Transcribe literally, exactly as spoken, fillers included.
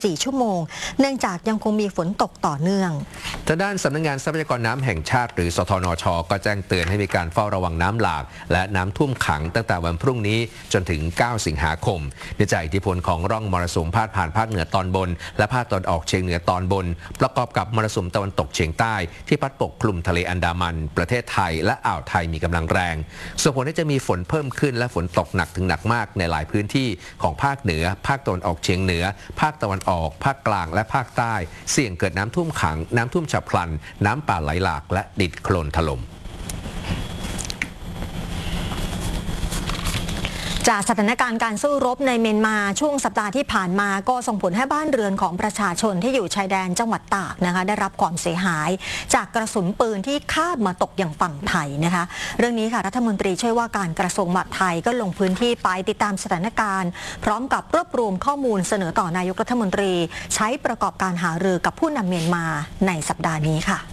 สี่ ชั่วโมงเนื่องจากยังคงมีฝนตกต่อเนื่องทางด้านสำนักงานทรัพยากรน้ำแห่งชาติหรือสทนช.ก็แจ้งเตือนให้มีการเฝ้าระวังน้ำหลากและน้ำท่วมขังตั้งแต่วันพรุ่งนี้จนถึง เก้า สิงหาคมเนื่องจากอิทธิพลของร่องมรสุมพาดผ่านภาคเหนือตอนบนและภาคตะวันออกเฉียงเหนือตอนบนประกอบกับมรสุมตะวันตกเฉียงใต้ที่พัดปกคลุมทะเลอันดามันประเทศไทยและอ่าวไทยมีกำลังแรงส่งผลให้จะมีฝนเพิ่มขึ้นและฝนตกหนักถึงหนักมากในหลายพื้นที่ของภาคเหนือภาคตะวันออกเฉียงเหนือภาคตะวันออกภาคกลางและภาคใต้เสี่ยงเกิดน้ำท่วมขังน้ำท่วมฉับพลันน้ำป่าไหลหลากและดินโคลนถล่มจากสถานการณ์การสู้รบในเมียนมาช่วงสัปดาห์ที่ผ่านมาก็ส่งผลให้บ้านเรือนของประชาชนที่อยู่ชายแดนจังหวัดตากนะคะได้รับความเสียหายจากกระสุนปืนที่คาบมาตกอย่างฝั่งไทยนะคะเรื่องนี้ค่ะรัฐมนตรีช่วยว่าการกระทรวงมหาดไทยก็ลงพื้นที่ไปติดตามสถานการณ์พร้อมกับรวบรวมข้อมูลเสนอต่อนายกรัฐมนตรีใช้ประกอบการหารือกับผู้นำเมียนมาในสัปดาห์นี้ค่ะ